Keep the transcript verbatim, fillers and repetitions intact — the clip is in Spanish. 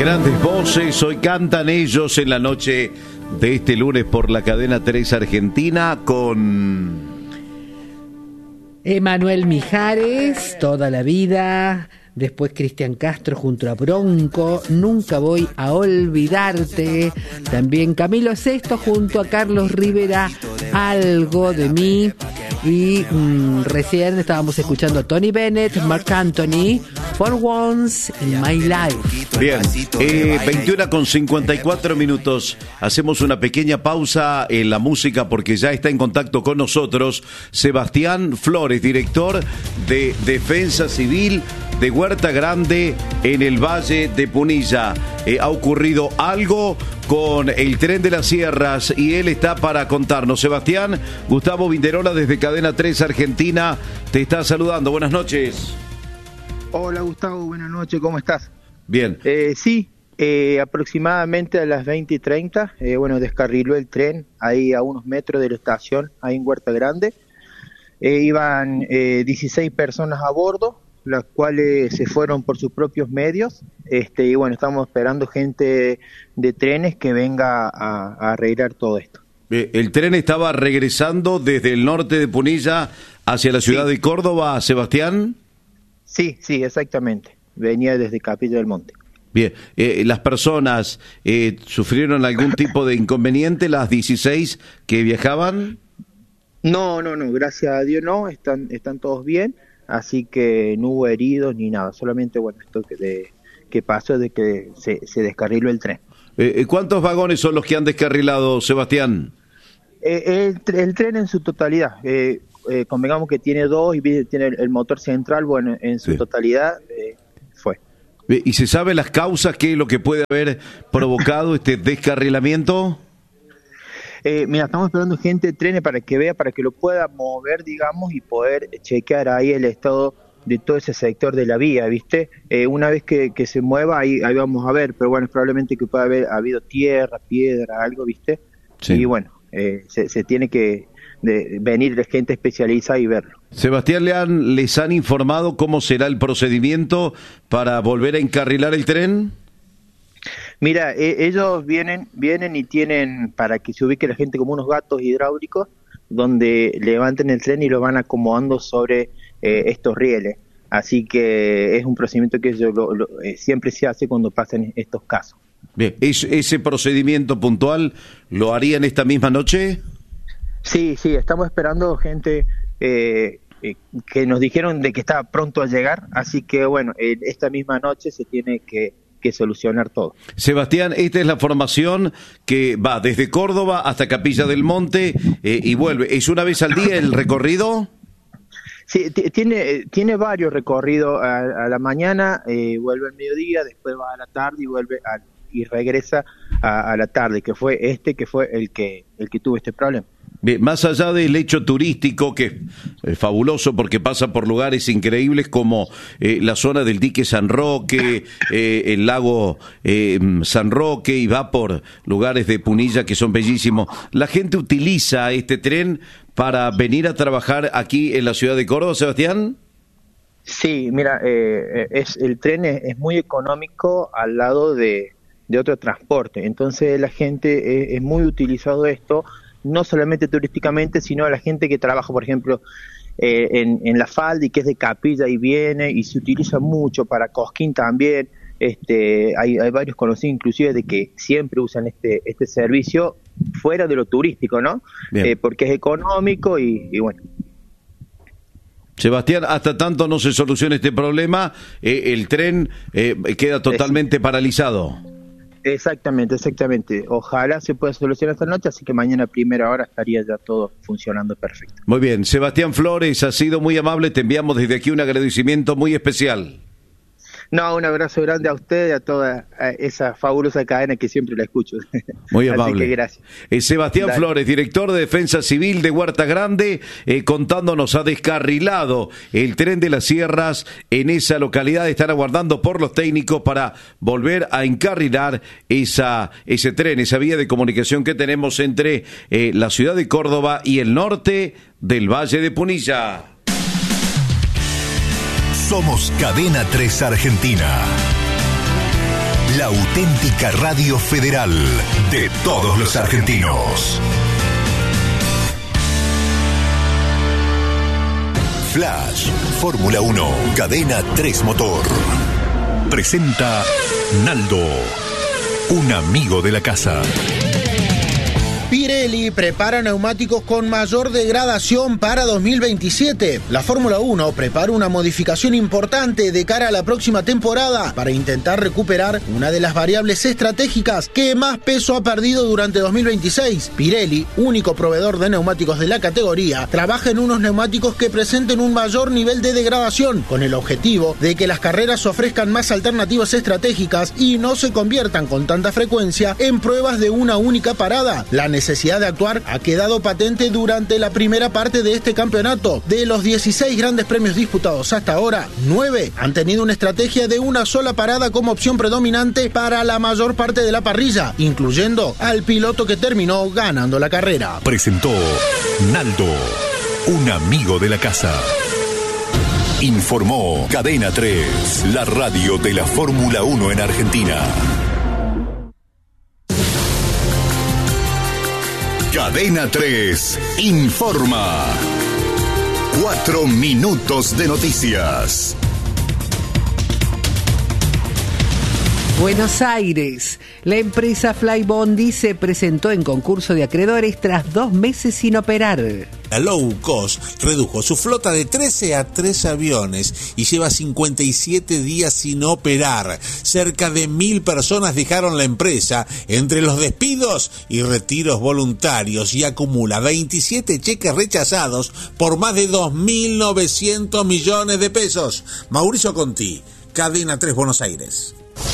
Grandes voces, hoy cantan ellos en la noche de este lunes por la cadena tres Argentina con Emanuel Mijares, Toda la vida. Después Cristian Castro junto a Bronco, Nunca voy a olvidarte. También Camilo Sesto junto a Carlos Rivera, Algo de mí. Y mmm, recién estábamos escuchando a Tony Bennett, Marc Anthony, For Once in My Life. Bien, eh, veintiuna con cincuenta y cuatro minutos. Hacemos una pequeña pausa en la música porque ya está en contacto con nosotros Sebastián Flores, director de Defensa Civil de Huerta Grande en el Valle de Punilla. Eh, ha ocurrido algo con el tren de las sierras y él está para contarnos. Sebastián, Gustavo Vinderola desde Cadena tres Argentina te está saludando. Buenas noches. Hola Gustavo, buenas noches, ¿cómo estás? Bien. Eh, sí, eh, aproximadamente a las veinte y treinta, eh, bueno, descarriló el tren ahí a unos metros de la estación, ahí en Huerta Grande. Eh, iban eh, dieciséis personas a bordo, las cuales se fueron por sus propios medios, este, y bueno, estamos esperando gente de trenes que venga a, a arreglar todo esto. Eh, ¿El tren estaba regresando desde el norte de Punilla hacia la ciudad sí. de Córdoba, Sebastián? Sí, sí, exactamente. Venía desde Capilla del Monte. Bien, eh, ¿las personas eh, sufrieron algún tipo de inconveniente, las dieciséis que viajaban? No, no, no, gracias a Dios no, están, están todos bien. Así que no hubo heridos ni nada, solamente bueno esto que, de, que pasó de que se, se descarriló el tren. Eh, ¿Cuántos vagones son los que han descarrilado, Sebastián? Eh, el, el tren en su totalidad, eh, eh, convengamos que tiene dos y tiene el, el motor central, bueno, en su sí. totalidad eh, fue. ¿Y se sabe las causas, qué es lo que puede haber provocado este descarrilamiento? Eh, mira, estamos esperando gente de trenes para que vea, para que lo pueda mover, digamos, y poder chequear ahí el estado de todo ese sector de la vía, ¿viste? Eh, una vez que, que se mueva, ahí, ahí vamos a ver, pero bueno, es probablemente que pueda haber habido tierra, piedra, algo, ¿viste? Sí. Y bueno, eh, se, se tiene que de, venir de gente especializada y verlo. Sebastián, ¿le han, ¿les han informado cómo será el procedimiento para volver a encarrilar el tren? Mira, eh, ellos vienen vienen y tienen, para que se ubique la gente, como unos gatos hidráulicos, donde levanten el tren y lo van acomodando sobre eh, estos rieles. Así que es un procedimiento que ellos lo, lo, eh, siempre se hace cuando pasan estos casos. Bien, ¿Es, ¿ese procedimiento puntual lo harían esta misma noche? Sí, sí, estamos esperando gente eh, eh, que nos dijeron de que estaba pronto a llegar, así que bueno, eh, esta misma noche se tiene que que solucionar todo. Sebastián, esta es la formación que va desde Córdoba hasta Capilla del Monte eh, y vuelve. ¿Es una vez al día el recorrido? Sí, t- tiene tiene varios recorridos. A, a la mañana, eh, vuelve al mediodía, después va a la tarde y vuelve a, y regresa a, a la tarde, que fue este que fue el que el que tuvo este problema. Bien, más allá del hecho turístico, que es fabuloso porque pasa por lugares increíbles como eh, la zona del dique San Roque, eh, el lago eh, San Roque, y va por lugares de Punilla que son bellísimos. ¿La gente utiliza este tren para venir a trabajar aquí en la ciudad de Córdoba, Sebastián? Sí, mira, eh, es el tren es, es muy económico al lado de, de otro transporte. Entonces la gente es, es muy utilizado esto, no solamente turísticamente, sino a la gente que trabaja, por ejemplo, eh, en, en La Falda y que es de Capilla y viene, y se utiliza mucho para Cosquín también. Este, hay, hay varios conocidos inclusive de que siempre usan este este servicio fuera de lo turístico, ¿no? Eh, porque es económico y, y bueno. Sebastián, hasta tanto no se solucione este problema, eh, el tren eh, queda totalmente es... paralizado. Exactamente, exactamente. Ojalá se pueda solucionar esta noche, así que mañana a primera hora estaría ya todo funcionando perfecto. Muy bien, Sebastián Flores, ha sido muy amable, te enviamos desde aquí un agradecimiento muy especial. No, un abrazo grande a usted y a toda esa fabulosa cadena que siempre la escucho. Muy amable. Así que gracias. Eh, Sebastián Dale. Flores, director de Defensa Civil de Huerta Grande, eh, contándonos, ha descarrilado el tren de las sierras en esa localidad. Están aguardando por los técnicos para volver a encarrilar esa, ese tren, esa vía de comunicación que tenemos entre eh, la ciudad de Córdoba y el norte del Valle de Punilla. Somos Cadena tres Argentina. La La auténtica radio federal de todos los argentinos. Flash, Fórmula uno, Cadena tres Motor. Presenta Naldo, un amigo de la casa. Pirelli prepara neumáticos con mayor degradación para dos mil veintisiete. La Fórmula uno prepara una modificación importante de cara a la próxima temporada para intentar recuperar una de las variables estratégicas que más peso ha perdido durante dos mil veintiséis. Pirelli, único proveedor de neumáticos de la categoría, trabaja en unos neumáticos que presenten un mayor nivel de degradación, con el objetivo de que las carreras ofrezcan más alternativas estratégicas y no se conviertan con tanta frecuencia en pruebas de una única parada. La necesidad de actuar ha quedado patente durante la primera parte de este campeonato. De los dieciséis grandes premios disputados hasta ahora, nueve han tenido una estrategia de una sola parada como opción predominante para la mayor parte de la parrilla, incluyendo al piloto que terminó ganando la carrera. Presentó Naldo, un amigo de la casa. Informó Cadena tres, la radio de la Fórmula uno en Argentina. Cadena tres informa. Cuatro minutos de noticias. Buenos Aires. La empresa Flybondi se presentó en concurso de acreedores tras dos meses sin operar. La low cost redujo su flota de trece a tres aviones y lleva cincuenta y siete días sin operar. Cerca de mil personas dejaron la empresa entre los despidos y retiros voluntarios y acumula veintisiete cheques rechazados por más de dos mil novecientos millones de pesos. Mauricio Conti, Cadena tres Buenos Aires.